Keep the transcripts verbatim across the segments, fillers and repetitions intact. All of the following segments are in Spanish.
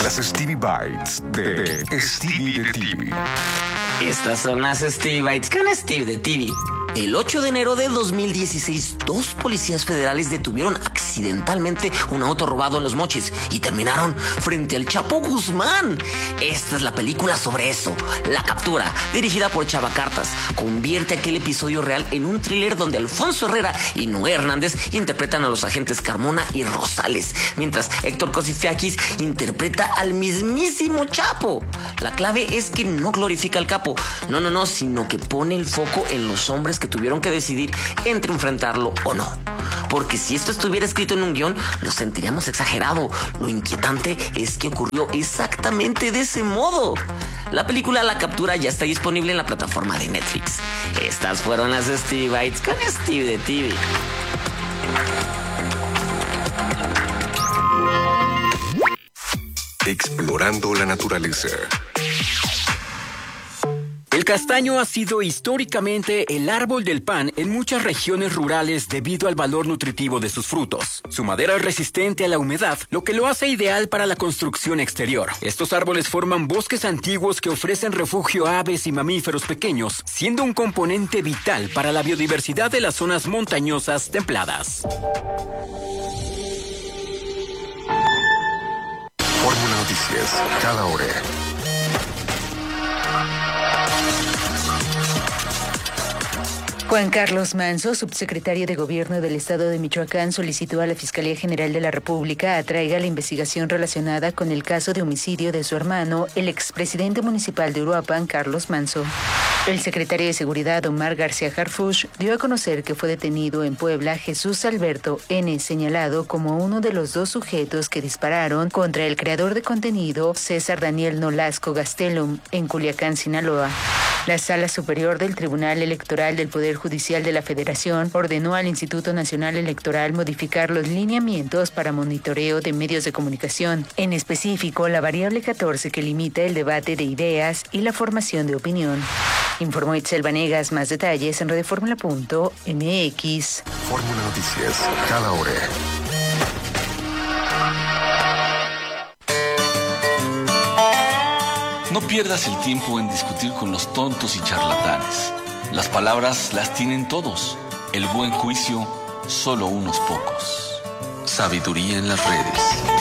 Las Stevie Bites de Stevie de T V. Estas son las Stevie Bites con Steve de T V. El ocho de enero de dos mil dieciséis, dos policías federales detuvieron accidentalmente un auto robado en Los Mochis y terminaron frente al Chapo Guzmán. Esta es la película sobre eso. La captura, dirigida por Chava Cartas, convierte aquel episodio real en un thriller donde Alfonso Herrera y Noé Hernández interpretan a los agentes Carmona y Rosales, mientras Héctor Cosifiakis interpreta al mismísimo Chapo. La clave es que no glorifica al capo, no, no, no, sino que pone el foco en los hombres que tuvieron que decidir entre enfrentarlo o no. Porque si esto estuviera escrito en un guión, lo sentiríamos exagerado. Lo inquietante es que ocurrió exactamente de ese modo. La película La Captura ya está disponible en la plataforma de Netflix. Estas fueron las Stevie Bites con Steve de T V. Explorando la naturaleza. El castaño ha sido históricamente el árbol del pan en muchas regiones rurales debido al valor nutritivo de sus frutos. Su madera es resistente a la humedad, lo que lo hace ideal para la construcción exterior. Estos árboles forman bosques antiguos que ofrecen refugio a aves y mamíferos pequeños, siendo un componente vital para la biodiversidad de las zonas montañosas templadas. Fórmula Noticias, cada hora. Juan Carlos Manzo, subsecretario de Gobierno del Estado de Michoacán, solicitó a la Fiscalía General de la República atraiga la investigación relacionada con el caso de homicidio de su hermano, el expresidente municipal de Uruapan, Carlos Manzo. El secretario de Seguridad, Omar García Harfuch, dio a conocer que fue detenido en Puebla Jesús Alberto N., señalado como uno de los dos sujetos que dispararon contra el creador de contenido, César Daniel Nolasco Gastelum, en Culiacán, Sinaloa. La Sala Superior del Tribunal Electoral del Poder Judicial de la Federación ordenó al Instituto Nacional Electoral modificar los lineamientos para monitoreo de medios de comunicación, en específico la variable catorce que limita el debate de ideas y la formación de opinión. Informó Itzel Vanegas. Más detalles en redefórmula punto m x. Fórmula Noticias, cada hora. No pierdas el tiempo en discutir con los tontos y charlatanes. Las palabras las tienen todos. El buen juicio, solo unos pocos. Sabiduría en las redes.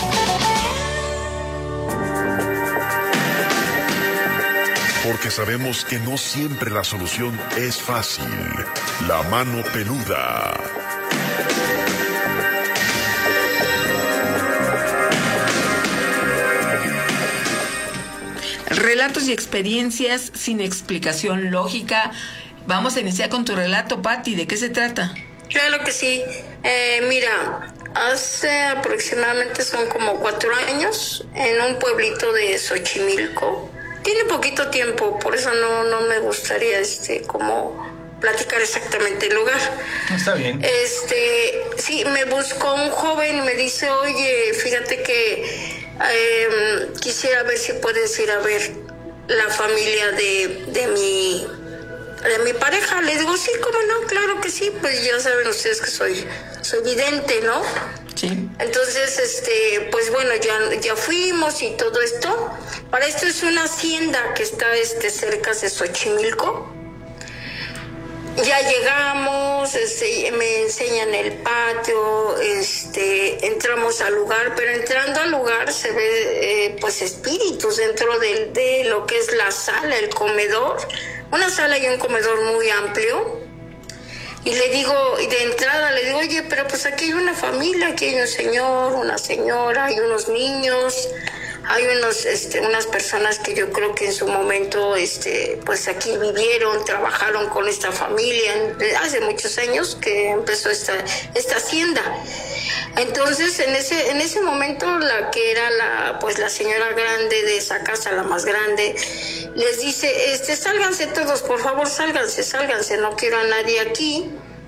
Porque sabemos que no siempre la solución es fácil. La mano peluda. Relatos y experiencias sin explicación lógica. Vamos a iniciar con tu relato, Patti. ¿De qué se trata? Claro que sí. Eh, mira, hace aproximadamente son como cuatro años, en un pueblito de Xochimilco. Tiene poquito tiempo, por eso no, no me gustaría este como platicar exactamente el lugar. Está bien. Este, sí, me buscó un joven y me dice, oye, fíjate que eh, quisiera ver si puedes ir a ver la familia de, de mi de mi pareja. Le digo, sí, cómo no, claro que sí, pues ya saben ustedes que soy, soy vidente, ¿no? Sí. Entonces, este, pues bueno, ya, ya fuimos y todo esto. Para esto es una hacienda que está este, cerca de Xochimilco. Ya llegamos, este, me enseñan el patio, este, entramos al lugar, pero entrando al lugar se ve eh, pues espíritus dentro de, de lo que es la sala, el comedor, una sala y un comedor muy amplio. Y le digo, y de entrada le digo, oye, pero pues aquí hay una familia, aquí hay un señor, una señora, hay unos niños, hay unos, este, unas personas que yo creo que en su momento, este, pues aquí vivieron, trabajaron con esta familia, hace muchos años que empezó esta, esta hacienda. Entonces, en ese, en ese momento, la que era la, pues la señora grande de esa casa, la más grande, les dice, este, sálganse todos, por favor, sálganse, sálganse, no quiero a nadie aquí.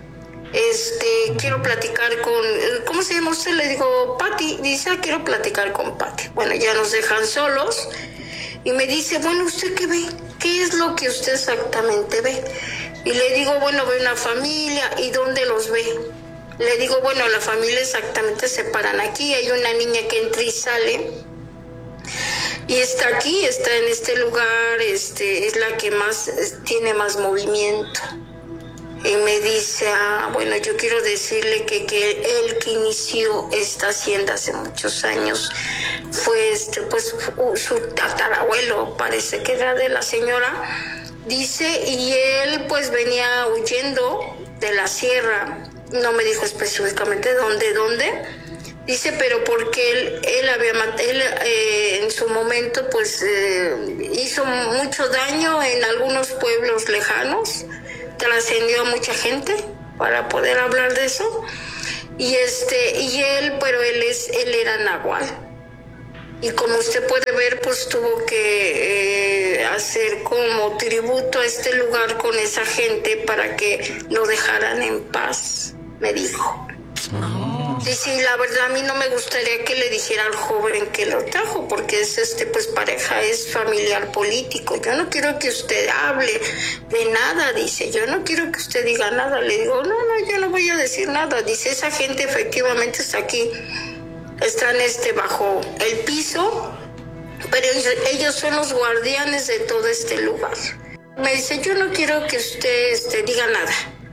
Este, quiero platicar con, ¿cómo se llama usted? Le digo, Patti. Dice, ah, quiero platicar con Patti. Bueno, ya nos dejan solos y me dice, bueno, ¿usted qué ve? ¿Qué es lo que usted exactamente ve? Y le digo, bueno, ve una familia. ¿Y dónde los ve? Le digo, bueno, la familia exactamente se paran aquí. Hay una niña que entra y sale. Y está aquí, está en este lugar, este, es la que más, tiene más movimiento. Y me dice, ah, bueno, yo quiero decirle que, que él que inició esta hacienda hace muchos años fue este, pues su tatarabuelo, parece que era de la señora, dice, y él pues venía huyendo de la sierra, no me dijo específicamente dónde, dónde, dice, pero porque él, él había él eh, en su momento pues eh, hizo mucho daño en algunos pueblos lejanos, trascendió a mucha gente para poder hablar de eso, y este y él pero él es él era nahual, y como usted puede ver pues tuvo que eh, hacer como tributo a este lugar con esa gente para que lo dejaran en paz, me dijo. Sí, sí, la verdad a mí no me gustaría que le dijera al joven que lo trajo, porque es este pues pareja, es familiar político. Yo no quiero que usted hable de nada, dice, yo no quiero que usted diga nada. Le digo, no, no, yo no voy a decir nada. Dice, esa gente efectivamente está aquí, están este bajo el piso, pero ellos, ellos son los guardianes de todo este lugar. Me dice, yo no quiero que usted este, diga nada.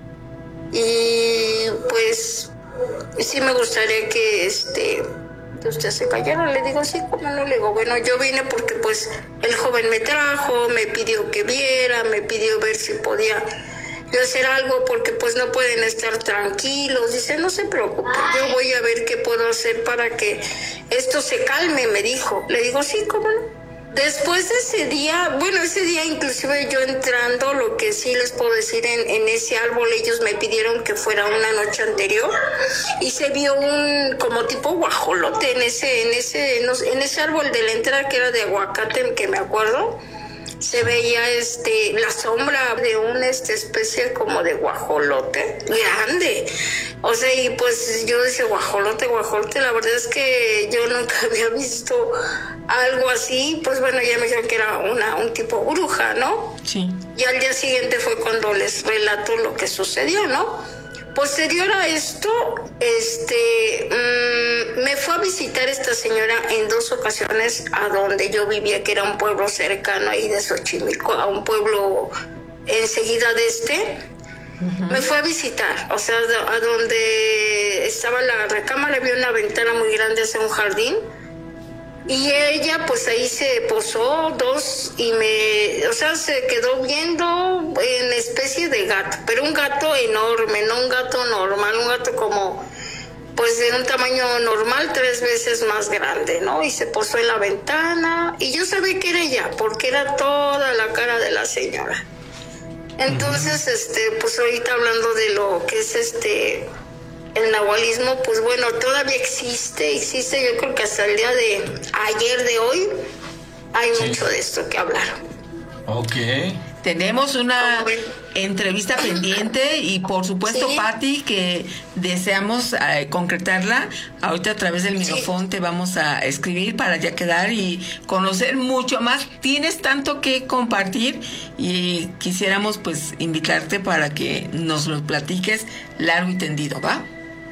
Y pues sí me gustaría que este usted se callara. Le digo, sí, ¿cómo no? Le digo, bueno, yo vine porque pues el joven me trajo, me pidió que viera, me pidió ver si podía yo hacer algo, porque pues no pueden estar tranquilos. Dice, no se preocupe, yo voy a ver qué puedo hacer para que esto se calme, me dijo. Le digo, sí, ¿cómo no? Después de ese día, bueno, ese día inclusive yo entrando, lo que sí les puedo decir, en, en ese árbol ellos me pidieron que fuera una noche anterior, y se vio un como tipo guajolote en ese, en ese, no, en ese árbol de la entrada que era de aguacate, que me acuerdo, se veía este la sombra de una este, especie como de guajolote grande. O sea, y pues yo decía, guajolote, guajolote, la verdad es que yo nunca había visto algo así. Pues bueno, ya me dijeron que era una, un tipo bruja, ¿no? Sí. Y al día siguiente fue cuando les relato lo que sucedió, ¿no? Posterior a esto, este, mmm, me fue a visitar esta señora en dos ocasiones a donde yo vivía, que era un pueblo cercano ahí de Xochimilco, a un pueblo enseguida de este. Uh-huh. Me fue a visitar, o sea, a donde estaba la recámara, había una ventana muy grande hacia un jardín. Y ella pues ahí se posó dos y me, o sea, se quedó viendo en especie de gato, pero un gato enorme, no un gato normal, un gato como pues de un tamaño normal, tres veces más grande, ¿no? Y se posó en la ventana y yo sabía que era ella, porque era toda la cara de la señora. Entonces, uh-huh. este, pues ahorita hablando de lo que es este el nahualismo, pues bueno, todavía existe, existe, yo creo que hasta el día de ayer, de hoy, hay sí. mucho de esto que hablar. Ok. Tenemos una entrevista pendiente y por supuesto, sí. Pati, que deseamos eh, concretarla. Ahorita a través del micrófono sí. te vamos a escribir para ya quedar y conocer mucho más. Tienes tanto que compartir y quisiéramos pues invitarte para que nos lo platiques largo y tendido, ¿va?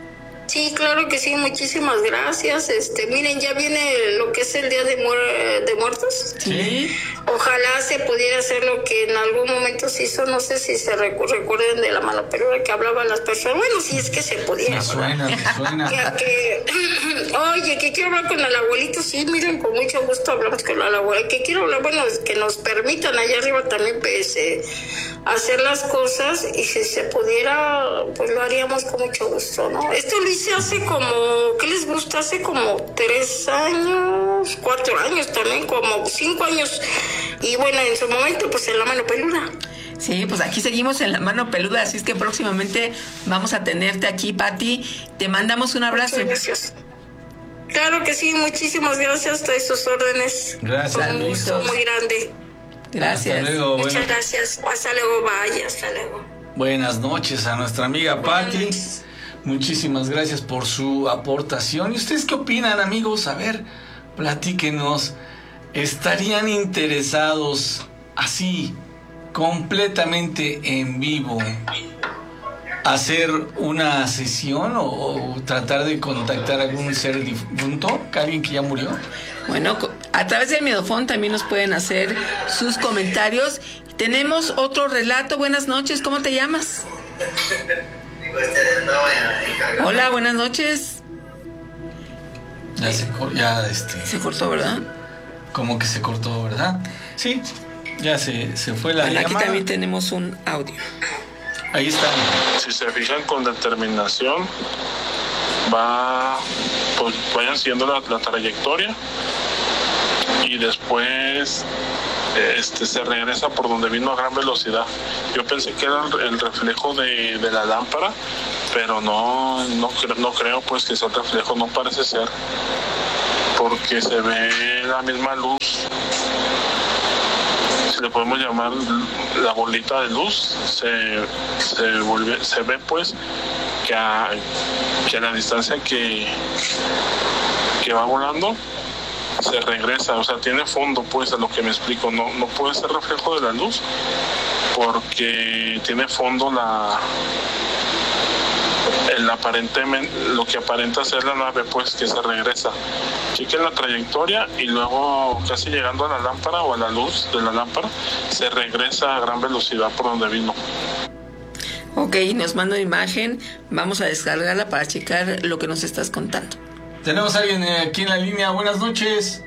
Sí, claro que sí, muchísimas gracias. Este, miren, ya viene lo que es el Día de, muer- de Muertos. Sí. Ojalá se pudiera hacer lo que en algún momento se hizo, no sé si se recu- recuerden de la mano peluda que hablaban las personas. Bueno, si es que se pudiera. Me suena, me suena. Que, oye, que quiero hablar con el abuelito, sí, miren, con mucho gusto hablamos con el abuelito. Que quiero hablar, bueno, que nos permitan allá arriba también pues, eh, hacer las cosas, y si se pudiera, pues lo haríamos con mucho gusto, ¿no? Esto lo hice hace como, ¿qué les gusta? Hace como tres años, cuatro años también, como cinco años. Y bueno, en su momento, pues en la mano peluda. Sí, pues aquí seguimos en la mano peluda, así es que próximamente vamos a tenerte aquí, Pati. Te mandamos un abrazo. Muchas gracias. Claro que sí, muchísimas gracias a sus órdenes. Gracias. Un gusto muy grande. Gracias. Hasta luego. Muchas bueno. gracias. Hasta luego, vaya, hasta luego. Buenas noches a nuestra amiga Pati. Muchísimas gracias por su aportación. ¿Y ustedes qué opinan, amigos? A ver, platíquenos. ¿Estarían interesados así, completamente en vivo, hacer una sesión o, o tratar de contactar a algún ser difunto, alguien que ya murió? Bueno, A través del Midofón también nos pueden hacer sus comentarios. Tenemos otro relato. Buenas noches, ¿cómo te llamas? Hola, buenas noches. Ya se, ya este, se cortó, ¿verdad? Como que se cortó, ¿verdad? Sí, ya se, se fue la llamada. Aquí también tenemos un audio. Ahí está. Si se fijan con determinación, va, pues vayan siguiendo la, la trayectoria y después este se regresa por donde vino a gran velocidad. Yo pensé que era el, el reflejo de, de la lámpara, pero no, no, no creo pues que sea el reflejo, no parece ser, porque se ve la misma luz, si le podemos llamar la bolita de luz, se, se, vuelve, se ve pues que a, que a la distancia que, que va volando se regresa, o sea, tiene fondo, pues, a lo que me explico. No, no puede ser reflejo de la luz porque tiene fondo la el aparentemente lo que aparenta ser la nave, pues, que se regresa. Chequen la trayectoria y luego casi llegando a la lámpara o a la luz de la lámpara se regresa a gran velocidad por donde vino. Ok, nos manda una imagen, vamos a descargarla para checar lo que nos estás contando. Tenemos a alguien aquí en la línea. Buenas noches.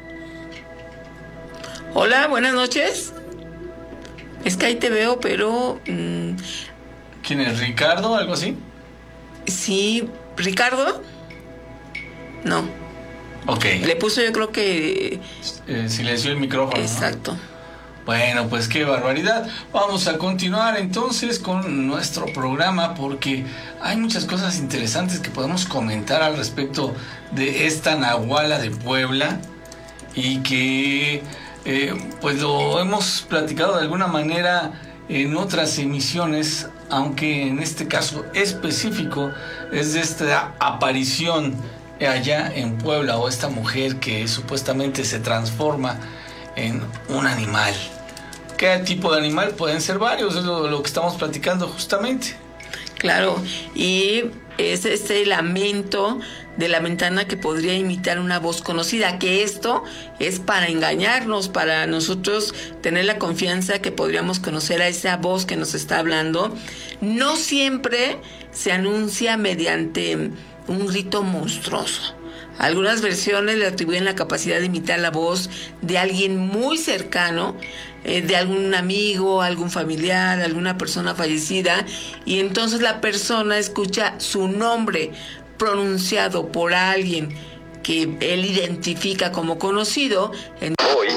Hola, buenas noches. Es que ahí te veo, pero... Mmm... ¿Quién es? ¿Ricardo? ¿Algo así? Sí, ¿Ricardo? No. Ok. Le puso, yo creo que... Eh, silenció el micrófono. Exacto. ¿No? Bueno, pues qué barbaridad. Vamos a continuar entonces con nuestro programa porque hay muchas cosas interesantes que podemos comentar al respecto de esta Nahuala de Puebla y que eh, pues lo hemos platicado de alguna manera en otras emisiones, aunque en este caso específico es de esta aparición allá en Puebla, o esta mujer que supuestamente se transforma en un animal. ¿Qué tipo de animal? Pueden ser varios, es lo, lo que estamos platicando justamente. Claro, y es este lamento de la ventana que podría imitar una voz conocida, que esto es para engañarnos, para nosotros tener la confianza que podríamos conocer a esa voz que nos está hablando. No siempre se anuncia mediante un grito monstruoso. Algunas versiones le atribuyen la capacidad de imitar la voz de alguien muy cercano, eh, de algún amigo, algún familiar, alguna persona fallecida, y entonces la persona escucha su nombre pronunciado por alguien que él identifica como conocido. En...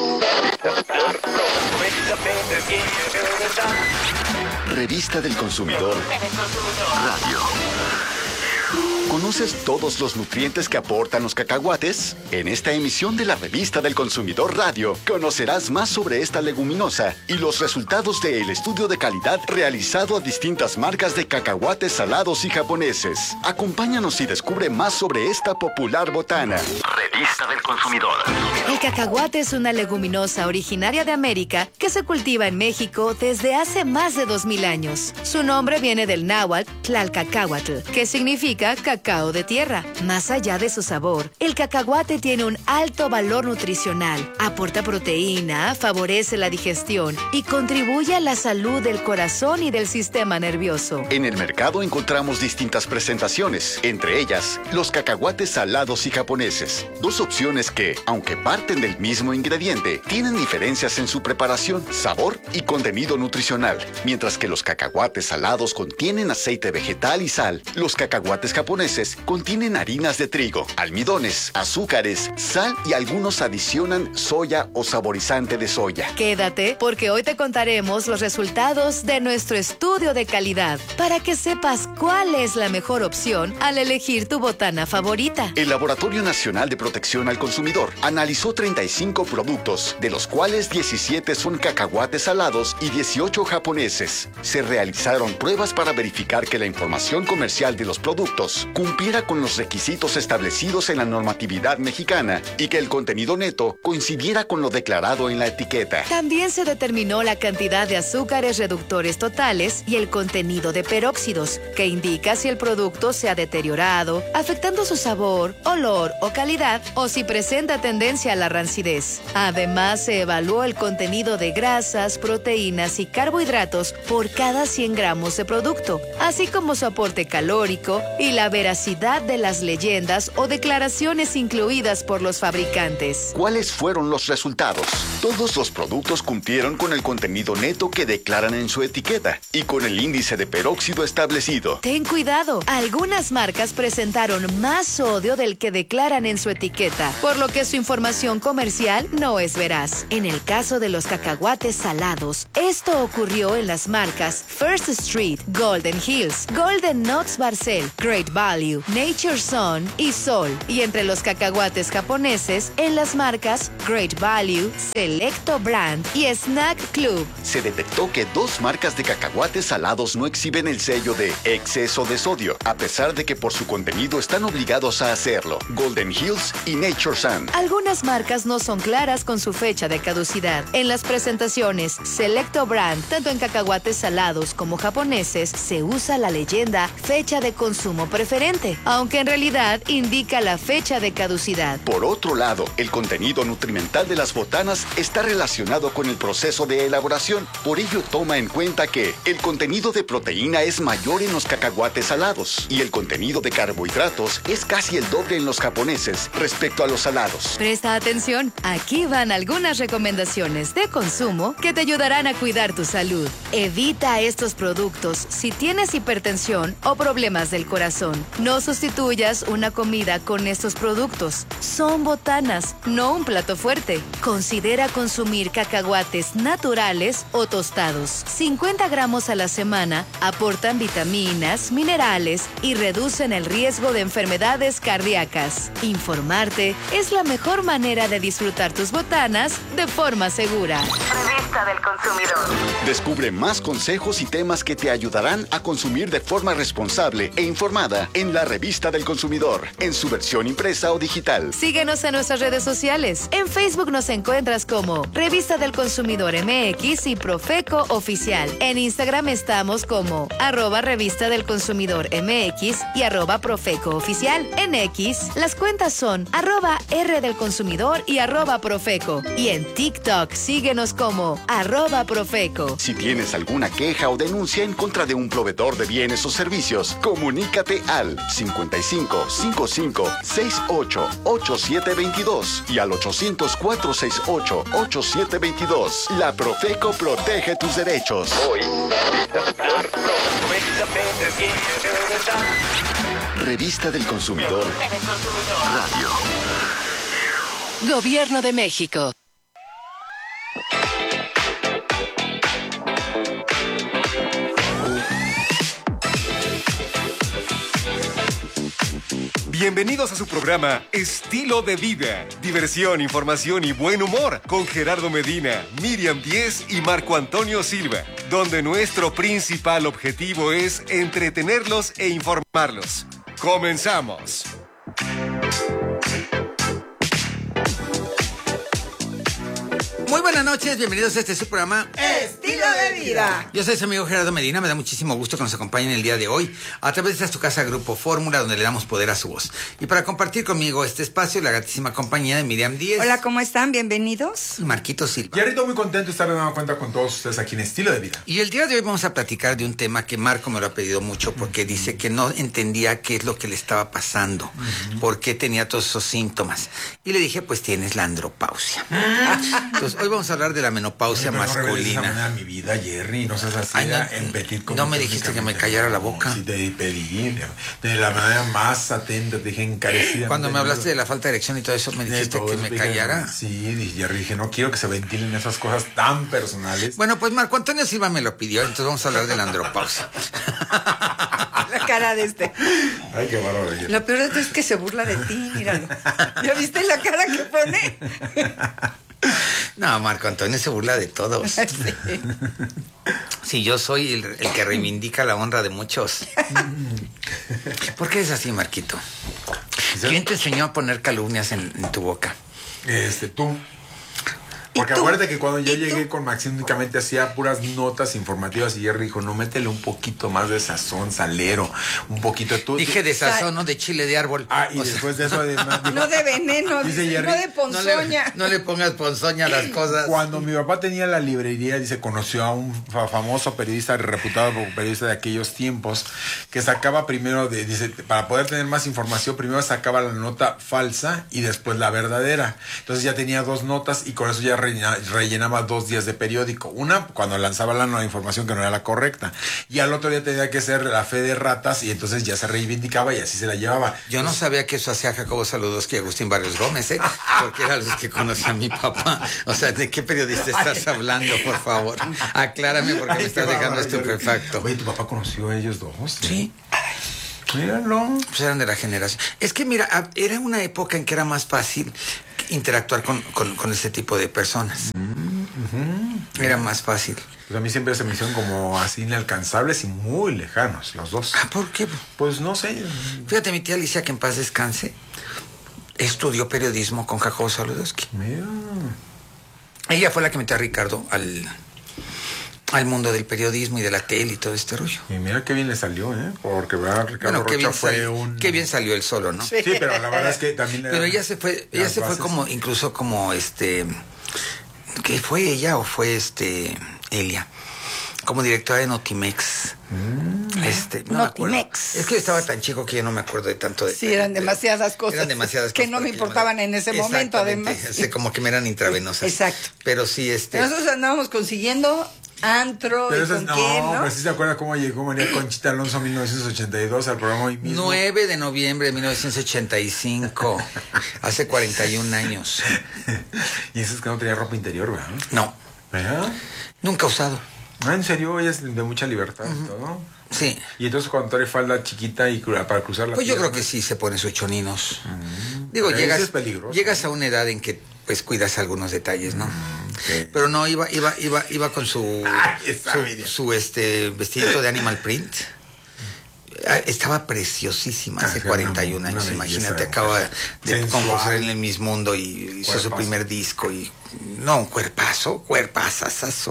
Revista del Consumidor Radio. ¿Conoces todos los nutrientes que aportan los cacahuates? En esta emisión de la Revista del Consumidor Radio conocerás más sobre esta leguminosa y los resultados del estudio de calidad realizado a distintas marcas de cacahuates salados y japoneses. Acompáñanos y descubre más sobre esta popular botana. Revista del Consumidor. El cacahuate es una leguminosa originaria de América que se cultiva en México desde hace más de dos mil años. Su nombre viene del náhuatl Tlalcacahuatl, que significa cacao de tierra. Más allá de su sabor, el cacahuate tiene un alto valor nutricional, aporta proteína, favorece la digestión y contribuye a la salud del corazón y del sistema nervioso. En el mercado encontramos distintas presentaciones, entre ellas los cacahuates salados y japoneses, dos opciones que, aunque parten del mismo ingrediente, tienen diferencias en su preparación, sabor y contenido nutricional. Mientras que los cacahuates salados contienen aceite vegetal y sal, los cacahuates japoneses contienen harinas de trigo, almidones, azúcares, sal y algunos adicionan soya o saborizante de soya. Quédate porque hoy te contaremos los resultados de nuestro estudio de calidad para que sepas cuál es la mejor opción al elegir tu botana favorita. El Laboratorio Nacional de Protección al Consumidor analizó treinta y cinco productos, de los cuales diecisiete son cacahuates salados y dieciocho japoneses. Se realizaron pruebas para verificar que la información comercial de los productos cumpliera con los requisitos establecidos en la normatividad mexicana y que el contenido neto coincidiera con lo declarado en la etiqueta. También se determinó la cantidad de azúcares reductores totales y el contenido de peróxidos, que indica si el producto se ha deteriorado, afectando su sabor, olor o calidad, o si presenta tendencia a la la rancidez. Además, se evaluó el contenido de grasas, proteínas y carbohidratos por cada cien gramos de producto, así como su aporte calórico y la veracidad de las leyendas o declaraciones incluidas por los fabricantes. ¿Cuáles fueron los resultados? Todos los productos cumplieron con el contenido neto que declaran en su etiqueta y con el índice de peróxido establecido. Ten cuidado, algunas marcas presentaron más sodio del que declaran en su etiqueta, por lo que su información comercial no es veraz. En el caso de los cacahuates salados, esto ocurrió en las marcas First Street, Golden Hills, Golden Nuts Barcel, Great Value, Nature Sun y Sol, y entre los cacahuates japoneses en las marcas Great Value, Selecto Brand y Snack Club. Se detectó que dos marcas de cacahuates salados no exhiben el sello de exceso de sodio, a pesar de que por su contenido están obligados a hacerlo: Golden Hills y Nature Sun. Algunas marcas no son claras con su fecha de caducidad. En las presentaciones Selecto Brand, tanto en cacahuates salados como japoneses, se usa la leyenda fecha de consumo preferente, aunque en realidad indica la fecha de caducidad. Por otro lado, el contenido nutrimental de las botanas está relacionado con el proceso de elaboración. Por ello, toma en cuenta que el contenido de proteína es mayor en los cacahuates salados y el contenido de carbohidratos es casi el doble en los japoneses respecto a los salados. Presta atención, aquí van algunas recomendaciones de consumo que te ayudarán a cuidar tu salud. Evita estos productos si tienes hipertensión o problemas del corazón. No sustituyas una comida con estos productos. Son botanas, no un plato fuerte. Considera consumir cacahuates naturales o tostados. cincuenta gramos a la semana aportan vitaminas, minerales y reducen el riesgo de enfermedades cardíacas. Informarte es la mejor manera de disfrutar tus botanas de forma segura. Revista del Consumidor. Descubre más consejos y temas que te ayudarán a consumir de forma responsable e informada en la Revista del Consumidor, en su versión impresa o digital. Síguenos en nuestras redes sociales. En Facebook nos encuentras como Revista del Consumidor M X y Profeco Oficial. En Instagram estamos como arroba Revista del Consumidor M X y arroba Profeco Oficial. En X, las cuentas son arroba R del Consumidor y arroba Profeco. Y en TikTok, síguenos como arroba Profeco. Si tienes alguna queja o denuncia en contra de un proveedor de bienes o servicios, comunícate al cincuenta y cinco, cincuenta y cinco, sesenta y ocho, ochenta y siete veintidós y al ochocientos, cuatrocientos sesenta y ocho, ochenta y siete veintidós. La Profeco protege tus derechos. Hoy. Revista del Consumidor. Radio. Gobierno de México. Bienvenidos a su programa Estilo de Vida. Diversión, información y buen humor con Gerardo Medina, Miriam Díez y Marco Antonio Silva, donde nuestro principal objetivo es entretenerlos e informarlos. ¡Comenzamos! Muy buenas noches, bienvenidos a este su programa Estilo de Vida. Yo soy su amigo Gerardo Medina, me da muchísimo gusto que nos acompañen el día de hoy a través de esta su casa Grupo Fórmula, donde le damos poder a su voz. Y para compartir conmigo este espacio, la gratísima compañía de Miriam Díez. Hola, ¿cómo están? Bienvenidos. Y Marquito Silva. Gerardo, muy contento de estar de nueva cuenta con todos ustedes aquí en Estilo de Vida. Y el día de hoy vamos a platicar de un tema que Marco me lo ha pedido mucho porque mm. dice que no entendía qué es lo que le estaba pasando, mm. por qué tenía todos esos síntomas. Y le dije, pues tienes la andropausia. Entonces, hoy vamos a hablar de la menopausia Oye, masculina. No mi vida, Jerry, no seas así. Ay, no, en petit no me dijiste que me callara la boca. Sí, te pedí de la manera más atenta, te dije encarecida. Cuando me hablaste de la falta de erección y todo eso, me dijiste que me dije, callara. Sí, Jerry, dije, no quiero que se ventilen esas cosas tan personales. Bueno, pues Marco Antonio Silva me lo pidió, entonces vamos a hablar de la andropausia. La cara de este. Ay, qué bárbaro. Lo peor de todo es que se burla de ti, míralo. ¿Ya viste la cara que pone? No, Marco Antonio se burla de todos. Sí, sí, yo soy el, el que reivindica la honra de muchos. ¿Por qué es así, Marquito? ¿Quién te enseñó a poner calumnias en, en tu boca? Este, tú. Porque acuérdate que cuando yo llegué con Maxine únicamente hacía puras notas informativas y Jerry dijo, no, métele un poquito más de sazón, salero, un poquito tú. Dije de sazón, no de chile de árbol. Ah, y o después sea, de eso además, dijo, no de veneno, dice Jerry, no de ponzoña. No le, no le pongas ponzoña a las cosas. Cuando mi papá tenía la librería, dice, conoció a un famoso periodista, reputado periodista de aquellos tiempos, que sacaba primero, de, dice, para poder tener más información, primero sacaba la nota falsa y después la verdadera. Entonces ya tenía dos notas y con eso ya rellenaba, rellenaba dos días de periódico. Una, cuando lanzaba la nueva información que no era la correcta. Y al otro día tenía que ser la fe de ratas y entonces ya se reivindicaba y así se la llevaba. Yo no sabía que eso hacía Jacobo Saludos que Agustín Barrios Gómez, ¿eh? Porque eran los que conocía a mi papá. O sea, ¿de qué periodista estás hablando, por favor? Aclárame porque Ay, me estás dejando estupefacto. Oye, ¿tu papá conoció a ellos dos? Sí. Míralo. Pues eran de la generación. Es que mira, era una época en que era más fácil interactuar con, con, con ese tipo de personas. Mm-hmm. Era más fácil. Pues a mí siempre se me hicieron como así inalcanzables y muy lejanos, los dos. Ah, ¿por qué? Pues no sé. Fíjate, mi tía Alicia, que en paz descanse, estudió periodismo con Jacobo Saludowski. Mira. Ella fue la que metió a Ricardo al... al mundo del periodismo y de la tele y todo este rollo. Y mira qué bien le salió, ¿eh? Porque ¿verdad? Ricardo bueno, Rocha fue salió, un... Qué bien salió él solo, ¿no? Sí, pero la verdad es que también... Pero ella se fue, ella se fue como, incluso como este... ¿Qué fue ella o fue este... Elia? Como directora de Notimex. Mm. Este, no Notimex. Es que yo estaba tan chico que yo no me acuerdo de tanto de... Sí, eran demasiadas cosas. Eran demasiadas que cosas. no me importaban me... en ese momento, además. Sí, como que me eran intravenosas. Exacto. Pero sí, este... Nosotros andábamos consiguiendo... antro, pero y eso con es, no, quién, ¿no? Pero sí se acuerda cómo llegó María Conchita Alonso en mil novecientos ochenta y dos al programa hoy mismo. nueve de noviembre de mil novecientos ochenta y cinco, hace cuarenta y un años. Y eso es que no tenía ropa interior, ¿verdad? No. ¿Verdad? Nunca usado. Ah, en serio, ella es de mucha libertad y uh-huh. todo. Sí. Y entonces cuando trae falda chiquita y para cruzar la Pues pierna, yo creo que sí se pone sus choninos. Mm, Digo, llegas, es peligroso, llegas ¿no? a una edad en que pues cuidas algunos detalles, ¿no? Mm, okay. Pero no, iba, iba, iba, iba con su, Ay, su, su este vestidito de animal print. Estaba preciosísima hace ah, cuarenta y un no, años, no, imagínate, acaba de componer en el Miss Mundo y hizo cuerpazo. Su primer disco y no, un cuerpazo, cuerpazazazo.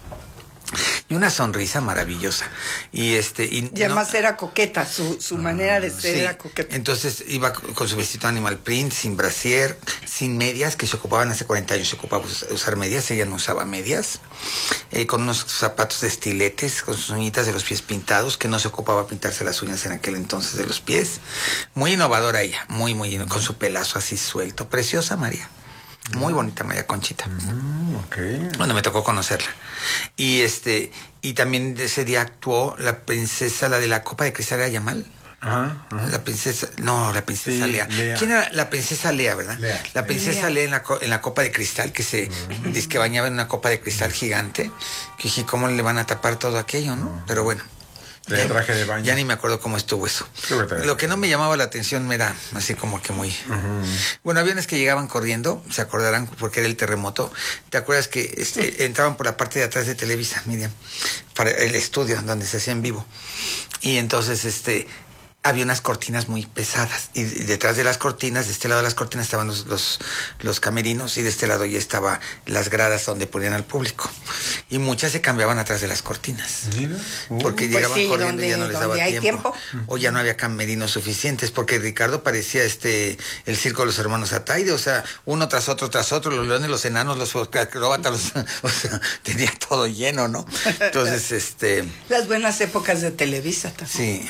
Y una sonrisa maravillosa. Y este y, y además no, era coqueta, su, su manera de ser sí, era coqueta. Entonces iba con su vestido animal print, sin brasier, sin medias, que se ocupaban hace cuarenta años, se ocupaba usar medias, ella no usaba medias, eh, con unos zapatos de estiletes, con sus uñitas de los pies pintados, que no se ocupaba pintarse las uñas en aquel entonces de los pies. Muy innovadora ella, muy, muy, con su pelazo así suelto. Preciosa María. Muy bonita María Conchita. Mm, okay. Bueno, me tocó conocerla. Y este, y también de ese día actuó la princesa, la de la copa de cristal, ¿era Yamal? Ajá, ajá. La princesa, no, la princesa sí, Lea. Lea. ¿Quién era? La princesa Lea, ¿verdad? Lea. La princesa Lea, Lea en, la, en la copa de cristal, que se mm. dice que bañaba en una copa de cristal gigante. Que dije, ¿cómo le van a tapar todo aquello, no? Mm. Pero bueno. De ya, traje de baño. Ya ni me acuerdo cómo estuvo eso. Lo que no me llamaba la atención era así como que muy... Uh-huh. Bueno, aviones que llegaban corriendo, se acordarán porque era el terremoto. ¿Te acuerdas que este, entraban por la parte de atrás de Televisa, Miriam? Para el estudio donde se hacía en vivo. Y entonces este había unas cortinas muy pesadas. Y detrás de las cortinas, de este lado de las cortinas estaban los, los, los camerinos y de este lado ya estaban las gradas donde ponían al público. Y muchas se cambiaban atrás de las cortinas. Mira. Uh, porque pues llegaban sí, corriendo donde, y ya no les daba hay tiempo, tiempo. O ya no había camerinos suficientes. Porque Ricardo parecía este el circo de los hermanos Ataide. O sea, uno tras otro, tras otro. Los leones, los enanos, los acróbatas. Los, o sea, tenía todo lleno, ¿no? Entonces, este... Las buenas épocas de Televisa también. Sí.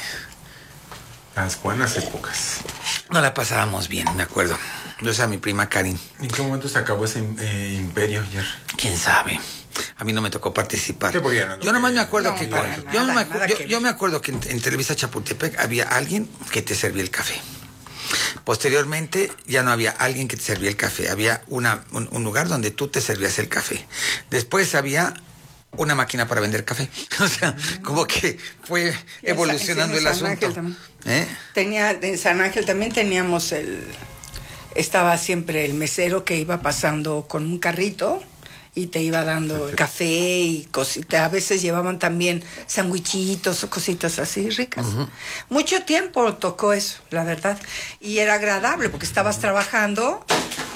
Las buenas épocas. No la pasábamos bien, me acuerdo. Yo, o sea, mi prima Karin. ¿En qué momento se acabó ese eh, imperio ayer? ¿Quién sabe? A mí no me tocó participar. ¿Qué no, yo nomás me acuerdo no, que... Nada, yo, nada, me acu- nada yo, que yo me acuerdo que en, en Televisa Chapultepec había alguien que te servía el café. Posteriormente ya no había alguien que te servía el café. Había una, un, un lugar donde tú te servías el café. Después había... una máquina para vender café. O sea, como que fue evolucionando el asunto. ¿Eh? Tenía, en San Ángel también teníamos el... Estaba siempre el mesero que iba pasando con un carrito y te iba dando el café y cositas. A veces llevaban también sandwichitos o cositas así ricas. Uh-huh. Mucho tiempo tocó eso, la verdad. Y era agradable porque estabas trabajando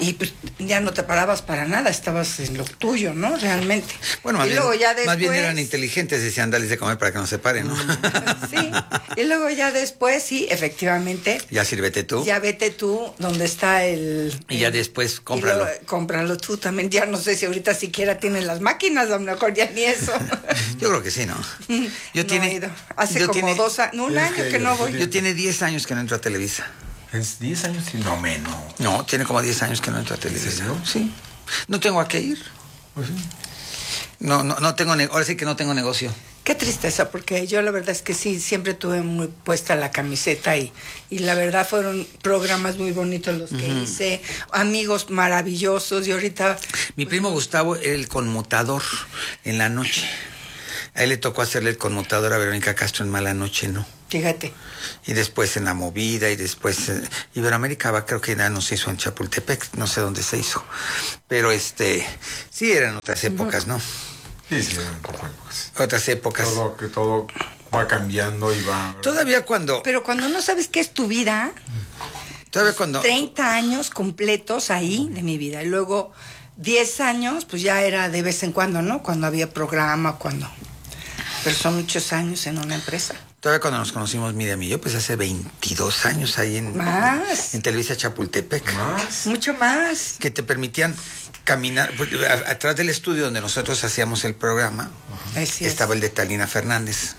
y pues ya no te parabas para nada, estabas en lo tuyo, ¿no? Realmente. Bueno, más, y bien, luego ya después, más bien eran inteligentes, decían, dales de comer para que no se paren, ¿no? Sí, y luego ya después, sí, efectivamente. Ya sírvete tú. Ya vete tú, donde está el... Y ya después cómpralo. Luego, cómpralo tú también, ya no sé si ahorita siquiera tienen las máquinas, a lo mejor ya ni eso. Yo creo que sí, ¿no? Yo no tiene, he ido. Hace yo como tiene, dos años, un año que, que no voy. Yo tiene diez años que no entro a Televisa. ¿Es diez años? No, menos. No, tiene como diez años que no entro a Televisa. ¿No? Sí. No tengo a qué ir. Pues sí. No, no, no tengo, ahora sí que no tengo negocio. Qué tristeza, porque yo la verdad es que sí, siempre tuve muy puesta la camiseta y, y la verdad fueron programas muy bonitos los que uh-huh. hice, amigos maravillosos y ahorita... Mi primo Gustavo era el conmutador en la noche. A él le tocó hacerle el conmutador a Verónica Castro en Mala Noche, ¿no? Fíjate. Y después en La Movida y después eh, Iberoamérica va, creo que ya no se hizo en Chapultepec, no sé dónde se hizo. Pero este, sí eran otras épocas, ¿no? Sí, sí, eran otras épocas. Otras épocas. Todo, que todo va cambiando y va... Todavía cuando... Pero cuando no sabes qué es tu vida... Todavía cuando... treinta años completos ahí de mi vida. Y luego diez años, pues ya era de vez en cuando, ¿no? Cuando había programa, cuando... Pero son muchos años en una empresa. Todavía cuando nos conocimos Miriam y yo, pues hace veintidós años ahí en... Más. En Televisa Chapultepec. Más. Mucho más. Que te permitían caminar... Pues, a, atrás del estudio donde nosotros hacíamos el programa, Así estaba es. el de Talina Fernández.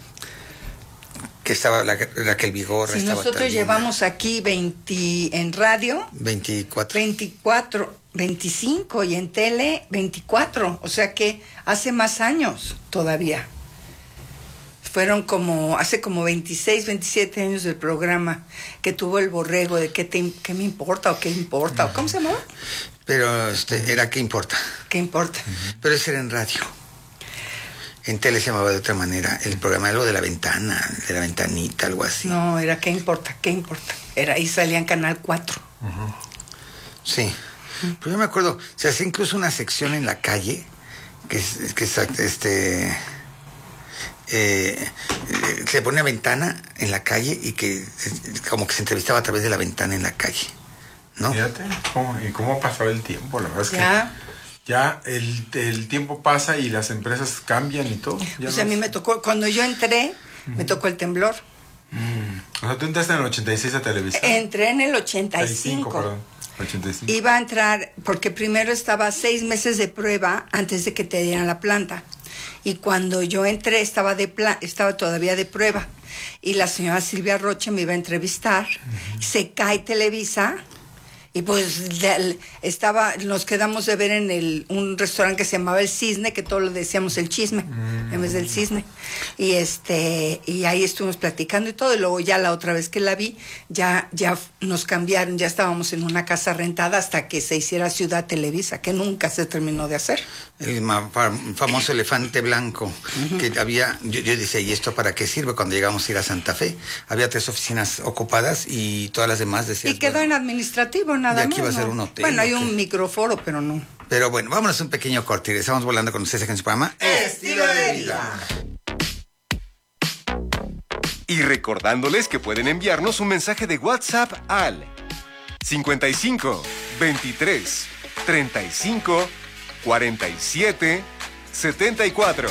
Que estaba la, Raquel Vigorra. Si estaba nosotros Talina. Llevamos aquí veinte en radio... veinticuatro. veinticuatro, veinticinco y en tele veinticuatro. O sea que hace más años todavía. Fueron como, hace como veintiséis, veintisiete años del programa que tuvo el borrego de qué, te, qué me importa o qué importa, o ¿cómo se llamaba? Pero este, era qué importa. ¿Qué importa? Uh-huh. Pero ese era en radio. En tele se llamaba de otra manera. El programa algo de la ventana, de la ventanita, algo así. No, era qué importa, qué importa. Era ahí salía en Canal cuatro. Uh-huh. Sí. Uh-huh. Pero yo me acuerdo, se hacía incluso una sección en la calle, que es, que es este... Eh, eh, se ponía ventana en la calle y que eh, como que se entrevistaba a través de la ventana en la calle, ¿no? Fíjate, ¿cómo, y cómo ha pasado el tiempo, la verdad es ya. que ya el, el tiempo pasa y las empresas cambian y todo. Ya pues no a mí es... me tocó, cuando yo entré, uh-huh. me tocó el temblor. Mm. O sea, tú entraste en el ochenta y seis a Televisa. Entré en el ochenta y cinco. Perdón. ochenta y cinco. Iba a entrar, porque primero estaba seis meses de prueba antes de que te dieran la planta. Y cuando yo entré estaba de pla- estaba todavía de prueba. Y la señora Silvia Roche me iba a entrevistar. Uh-huh. Se cae Televisa. Y pues de, estaba, nos quedamos de ver en el, un restaurante que se llamaba El Cisne, que todos le decíamos El Chisme, mm. en vez del Cisne. Y este, y ahí estuvimos platicando y todo, y luego ya la otra vez que la vi, ya, ya nos cambiaron, ya estábamos en una casa rentada hasta que se hiciera Ciudad Televisa, que nunca se terminó de hacer. El famoso elefante blanco, uh-huh. que había, yo, yo decía, ¿y esto para qué sirve? Cuando llegamos a ir a Santa Fe, había tres oficinas ocupadas y todas las demás decían... Y quedó bueno, en administrativo, nada y aquí más. va a ser ¿no? un hotel. Bueno, hay un microforo, pero no. Pero bueno, vámonos a un pequeño corte y estamos volando con ustedes aquí en su programa Estilo de Vida. Y recordándoles que pueden enviarnos un mensaje de WhatsApp al cincuenta y cinco, veintitrés, treinta y cinco, cuarenta y siete, setenta y cuatro.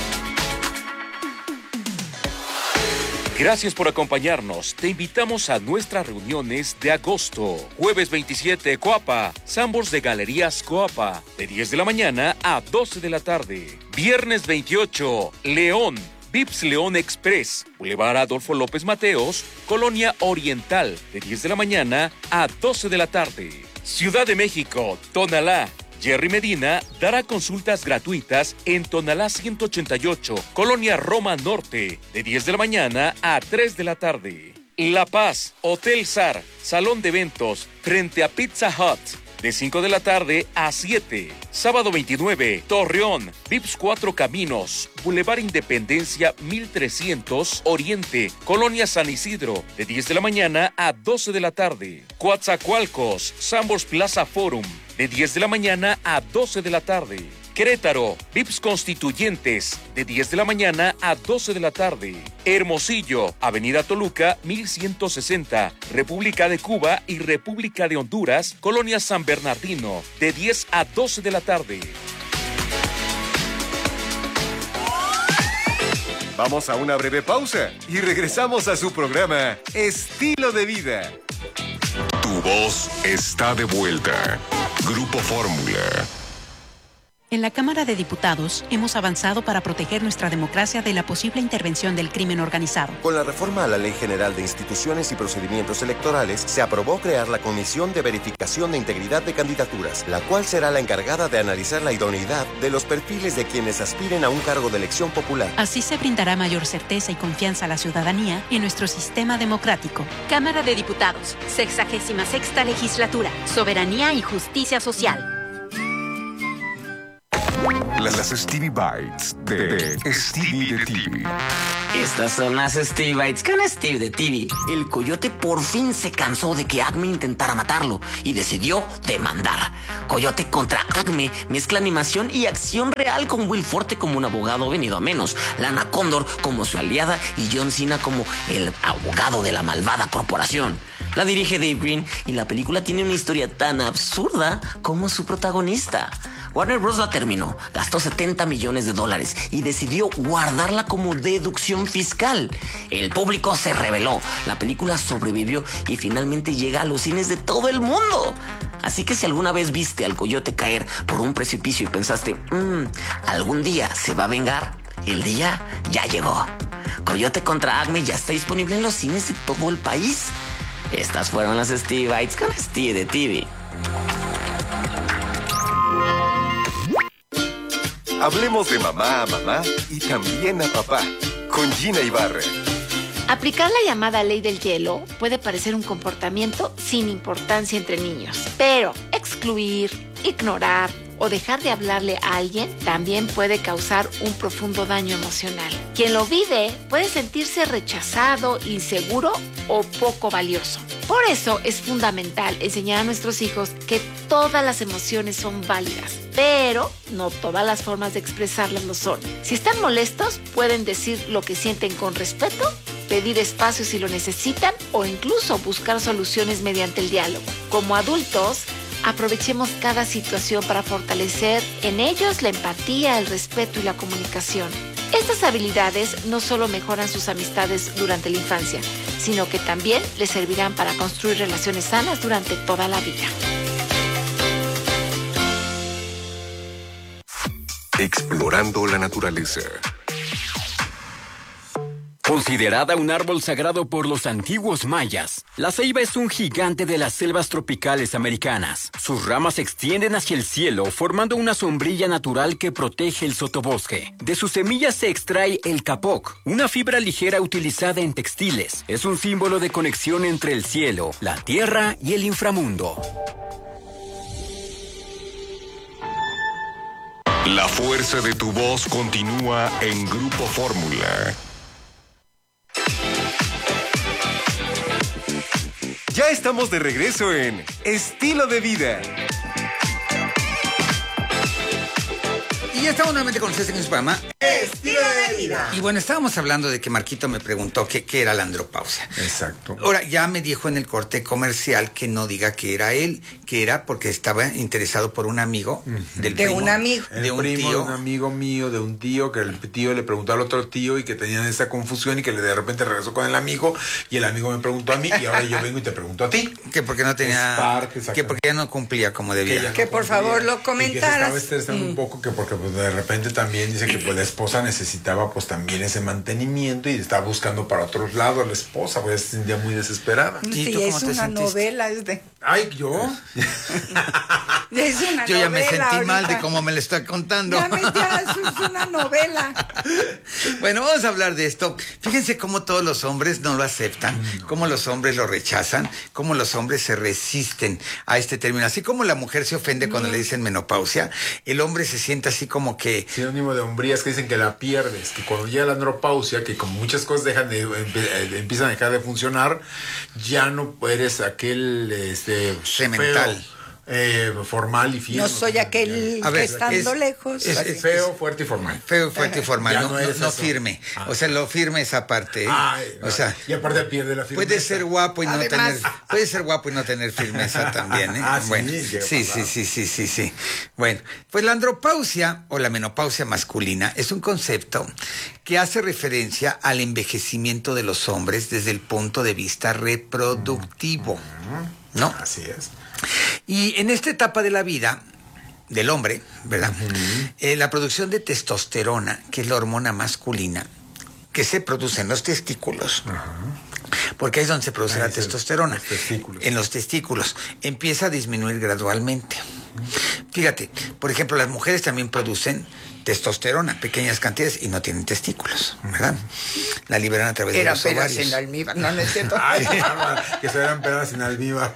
Gracias por acompañarnos. Te invitamos a nuestras reuniones de agosto. Jueves veintisiete, Coapa. Sambors de Galerías Coapa. De diez de la mañana a doce de la tarde. Viernes veintiocho, León. Vips León Express. Boulevard Adolfo López Mateos. Colonia Oriental. De diez de la mañana a doce de la tarde. Ciudad de México, Tonalá. Jerry Medina dará consultas gratuitas en Tonalá ciento ochenta y ocho, Colonia Roma Norte, de diez de la mañana a tres de la tarde. La Paz, Hotel Sar, Salón de Eventos, frente a Pizza Hut, de cinco de la tarde a siete. Sábado veintinueve, Torreón, Vips Cuatro Caminos, Boulevard Independencia mil trescientos, Oriente, Colonia San Isidro, de diez de la mañana a doce de la tarde. Coatzacoalcos, Sambors Plaza Forum, de diez de la mañana a doce de la tarde. Querétaro, V I Ps Constituyentes, de diez de la mañana a doce de la tarde. Hermosillo, Avenida Toluca, mil ciento sesenta, República de Cuba y República de Honduras, Colonia San Bernardino, de diez a doce de la tarde. Vamos a una breve pausa y regresamos a su programa Estilo de Vida. Tu voz está de vuelta. Grupo Fórmula. En la Cámara de Diputados hemos avanzado para proteger nuestra democracia de la posible intervención del crimen organizado. Con la reforma a la Ley General de Instituciones y Procedimientos Electorales, se aprobó crear la Comisión de Verificación de Integridad de Candidaturas, la cual será la encargada de analizar la idoneidad de los perfiles de quienes aspiren a un cargo de elección popular. Así se brindará mayor certeza y confianza a la ciudadanía en nuestro sistema democrático. Cámara de Diputados, sexagésima sexta legislatura, Soberanía y Justicia Social. Las Stevie Bites de, de Stevie de T V. Estas son las Stevie Bites con Steve de T V. El coyote por fin se cansó de que Acme intentara matarlo y decidió demandar. Coyote contra Acme mezcla animación y acción real, con Will Forte como un abogado venido a menos, Lana Condor como su aliada y John Cena como el abogado de la malvada corporación. La dirige Dave Green y la película tiene una historia tan absurda como su protagonista. Warner Bros. La terminó, gastó setenta millones de dólares y decidió guardarla como deducción fiscal. El público se rebeló, la película sobrevivió y finalmente llega a los cines de todo el mundo. Así que si alguna vez viste al coyote caer por un precipicio y pensaste, mmm, algún día se va a vengar, el día ya llegó. Coyote contra Acme ya está disponible en los cines de todo el país. Estas fueron las Stevie Bites con Steve de T V. Hablemos de mamá a mamá y también a papá, con Gina Ibarra. Aplicar la llamada ley del hielo puede parecer un comportamiento sin importancia entre niños, pero excluir, ignorar o dejar de hablarle a alguien también puede causar un profundo daño emocional. Quien lo vive puede sentirse rechazado, inseguro o poco valioso. Por eso es fundamental enseñar a nuestros hijos que todas las emociones son válidas, pero no todas las formas de expresarlas lo son. Si están molestos, pueden decir lo que sienten con respeto, pedir espacio si lo necesitan o incluso buscar soluciones mediante el diálogo. Como adultos, aprovechemos cada situación para fortalecer en ellos la empatía, el respeto y la comunicación. Estas habilidades no solo mejoran sus amistades durante la infancia, sino que también les servirán para construir relaciones sanas durante toda la vida. Explorando la naturaleza. Considerada un árbol sagrado por los antiguos mayas, la ceiba es un gigante de las selvas tropicales americanas. Sus ramas se extienden hacia el cielo, formando una sombrilla natural que protege el sotobosque. De sus semillas se extrae el capoc, una fibra ligera utilizada en textiles. Es un símbolo de conexión entre el cielo, la tierra y el inframundo. La fuerza de tu voz continúa en Grupo Fórmula. Ya estamos de regreso en Estilo de Vida. Y ya estamos nuevamente con ustedes en su programa Estilo de Vida. Y bueno, estábamos hablando de que Marquito me preguntó qué, qué era la andropausia. Exacto. Ahora, ya me dijo en el corte comercial que no diga que era él, que era porque estaba interesado por un amigo uh-huh. del de primo, un amigo. El de un primo tío. de un amigo mío, de un tío, que el tío le preguntó al otro tío y que tenían esa confusión y que de repente regresó con el amigo y el amigo me preguntó a mí y ahora yo vengo y te pregunto a ti. Que porque no tenía... Parte, que porque ya no cumplía como debía. Que, que no por cumplía, favor lo y que se comentaras. estaba estresando mm. un poco, que porque pues, de repente también dice que pues la esposa necesitaba pues también ese mantenimiento y estaba buscando para otros lados la esposa, pues se sentía muy desesperada. Sí, es una sentiste? novela, es de... Ay, ¿yo? Es una Yo ya novela me sentí ahorita. mal de cómo me lo está contando. Ya, me, ya eso es una novela. Bueno, vamos a hablar de esto. Fíjense cómo todos los hombres no lo aceptan, no. cómo los hombres lo rechazan, cómo los hombres se resisten a este término. Así como la mujer se ofende cuando no. le dicen menopausia, el hombre se siente así como que... Sinónimo de hombría es que dicen que la pierdes, que cuando llega la andropausia, que como muchas cosas dejan de, empe, empiezan a dejar de funcionar, ya no eres aquel este, semental. Feo. eh, formal y firme. No soy aquel A ver, que estando es- lejos. Es, es feo, fuerte y formal. Feo, fuerte y formal, Ya no, no no, eres no eso. firme. Ah. O sea, lo firme esa parte. ¿eh? Ay, o sea, y aparte pierde la firmeza. puede ser guapo y no Además- tener, puede ser guapo y no tener firmeza también, ¿eh? Ah, sí, bueno, llega a sí, pasar. sí, sí, sí, sí, sí. Bueno, pues la andropausia o la menopausia masculina es un concepto que hace referencia al envejecimiento de los hombres desde el punto de vista reproductivo, ¿no? Así es. Y en esta etapa de la vida del hombre, ¿verdad? Eh, la producción de testosterona, que es la hormona masculina, que se produce en los testículos, porque ahí es donde se produce Ahí la es el- testosterona, los testículos. en los testículos, empieza a disminuir gradualmente. Fíjate, por ejemplo, las mujeres también producen testosterona, pequeñas cantidades, y no tienen testículos, ¿verdad? La liberan a través de Era los peras ovarios. en almíbar, no, no es cierto. Ay, qué bárbara, que se vean peras en almíbar.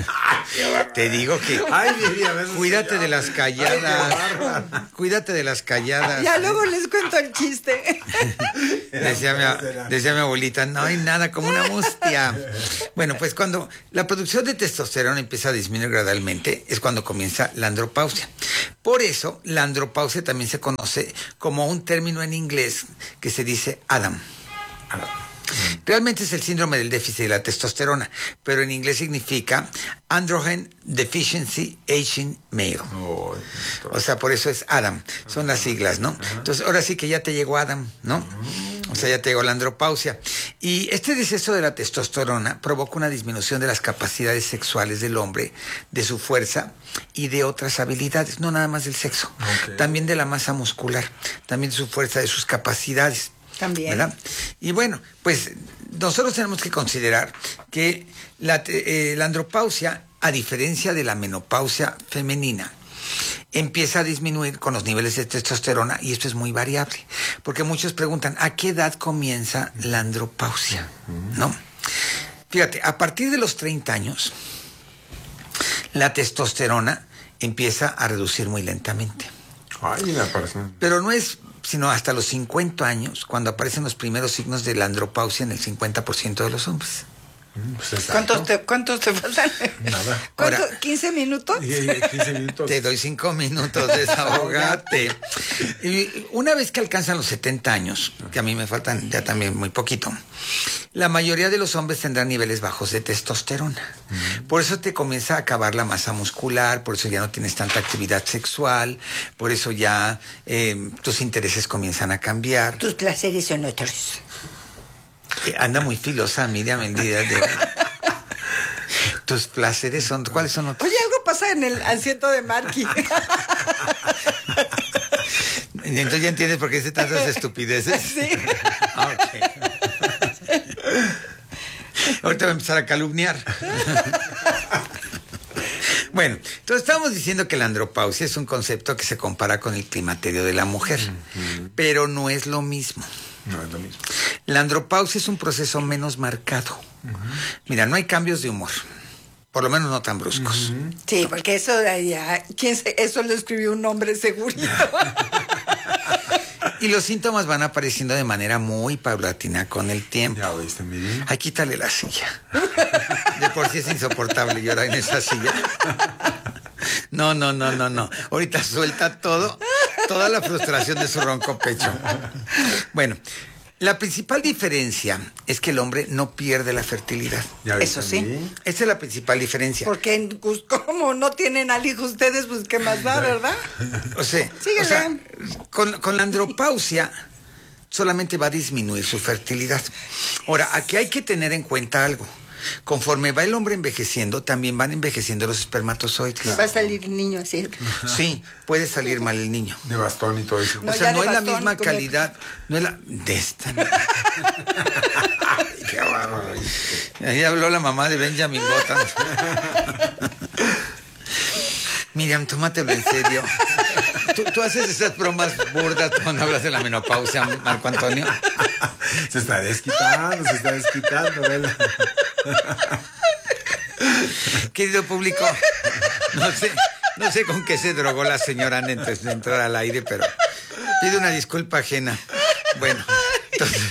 Te digo que Ay, mi vida, a veces cuídate se de las llama. calladas. Ay, qué bárbara. Cuídate de las calladas. Ya luego les cuento el chiste. Decía mi, decía mi abuelita, no hay nada como una mustia. Bueno, pues cuando la producción de testosterona empieza a disminuir gradualmente, es cuando comienza la andropausia. Por eso, la andropausia también se conoce como un término en inglés que se dice Adam. Realmente es el síndrome del déficit de la testosterona, pero en inglés significa Androgen Deficiency Aging Male. Oh, O sea, por eso es Adam. Son las siglas, ¿no? Entonces, ahora sí que ya te llegó Adam, ¿no? O sea, ya te llegó la andropausia. Y este deceso de la testosterona provoca una disminución de las capacidades sexuales del hombre, de su fuerza y de otras habilidades, no nada más del sexo, Ok. también de la masa muscular, también de su fuerza, de sus capacidades. También. ¿Verdad? Y bueno, pues nosotros tenemos que considerar que la, eh, la andropausia, a diferencia de la menopausia femenina, empieza a disminuir con los niveles de testosterona, y esto es muy variable, porque muchos preguntan, ¿a qué edad comienza la andropausia? ¿No? Fíjate, a partir de los treinta años, la testosterona empieza a reducir muy lentamente. Ay, me parece. Pero no es sino hasta los cincuenta años, cuando aparecen los primeros signos de la andropausia en el cincuenta por ciento de los hombres. Pues ¿Cuántos te, ¿Cuántos te faltan? Nada. ¿Cuánto? Ahora- ¿quince minutos? quince minutos. Te doy cinco minutos, desahogate. Y una vez que alcanzan los setenta años, que a mí me faltan ya también muy poquito, la mayoría de los hombres tendrán niveles bajos de testosterona. Por eso te comienza a acabar la masa muscular, por eso ya no tienes tanta actividad sexual, por eso ya eh, tus intereses comienzan a cambiar. Tus placeres son otros. Eh, Anda muy filosa, Miriam, el día de... Tus placeres son... ¿Cuáles son otros? Oye, algo pasa en el asiento de Marky. Entonces ya entiendes por qué dice tantas estupideces. Sí. Ah, ok. Ahorita voy a empezar a calumniar. Bueno, entonces estamos diciendo que la andropausia es un concepto que se compara con el climaterio de la mujer, pero no es lo mismo. No es lo mismo. La andropausia es un proceso menos marcado. Mira, no hay cambios de humor, por lo menos no tan bruscos. Sí, porque eso de allá, ¿quién se, eso lo escribió un hombre segurito. Y los síntomas van apareciendo de manera muy paulatina con el tiempo. Ya oíste, Miriam. Ay, quítale la silla. De por sí es insoportable llorar en esa silla. No, no, no, no, no. Ahorita suelta todo, toda la frustración de su ronco pecho. Bueno, la principal diferencia es que el hombre no pierde la fertilidad. ¿Ya viste, Eso sí. Miriam? Esa es la principal diferencia. Porque pues, como no tienen al hijo ustedes, pues qué más da, ¿verdad? O sea, Síguele. o sea, con, con la andropausia solamente va a disminuir su fertilidad. Ahora, aquí hay que tener en cuenta algo. Conforme va el hombre envejeciendo, también van envejeciendo los espermatozoides. Va a salir niño así. Sí, puede salir mal el niño. De bastón y todo eso. No, o sea, ya no de es la bastón, misma como- calidad, no es la... De esta... Qué bárbaro. Ahí habló la mamá de Benjamin Button. Miriam, tómatelo en serio. ¿Tú, tú haces esas bromas burdas cuando hablas de la menopausia, Marco Antonio? Se está desquitando, se está desquitando, ¿verdad? Querido público, no sé, no sé con qué se drogó la señora antes de entrar al aire, pero pido una disculpa ajena. Bueno, entonces,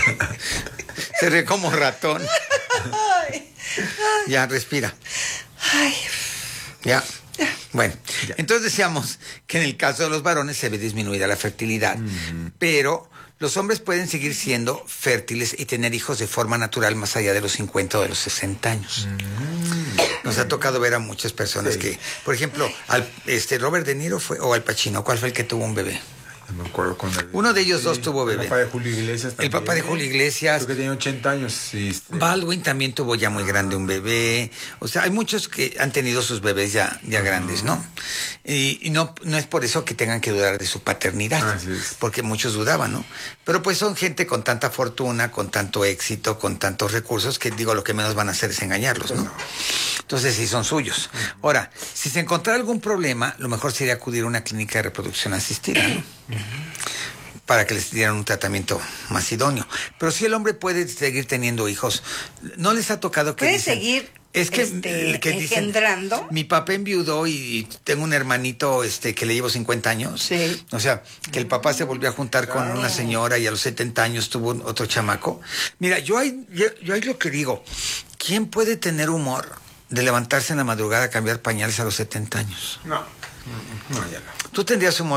se ríe como ratón. Ya, respira. Ay. Ya. Bueno, entonces decíamos que en el caso de los varones se ve disminuida la fertilidad, mm. pero los hombres pueden seguir siendo fértiles y tener hijos de forma natural más allá de los cincuenta o de los sesenta años. Mm. Nos ha tocado ver a muchas personas sí. que, por ejemplo, al, este Robert De Niro fue, o Al Pacino, ¿cuál fue el que tuvo un bebé? No me acuerdo con el, Uno de ellos sí, dos tuvo bebé. El papá de Julio Iglesias también. El papá de Julio Iglesias. Creo que tenía ochenta años. Sí, este. Baldwin también tuvo ya muy grande un bebé. O sea, hay muchos que han tenido sus bebés ya, ya uh-huh. grandes, ¿no? Y, y no, no es por eso que tengan que dudar de su paternidad. Así es. Porque muchos dudaban, ¿no? Pero pues son gente con tanta fortuna, con tanto éxito, con tantos recursos, que digo, lo que menos van a hacer es engañarlos, ¿no? Entonces sí son suyos. Uh-huh. Ahora, si se encontrara algún problema, lo mejor sería acudir a una clínica de reproducción asistida, ¿no? Uh-huh. Para que les dieran un tratamiento más idóneo. Pero si el hombre puede seguir teniendo hijos, ¿no les ha tocado que puede dicen, seguir es que, este, que dicen, engendrando? Mi papá enviudó y tengo un hermanito este que le llevo cincuenta años. Sí. O sea, que el papá se volvió a juntar con una señora y a los setenta años tuvo otro chamaco. Mira, yo ahí, yo, yo ahí lo que digo, ¿quién puede tener humor de levantarse en la madrugada a cambiar pañales a los setenta años? No, no, ya no. Tú tendrías humor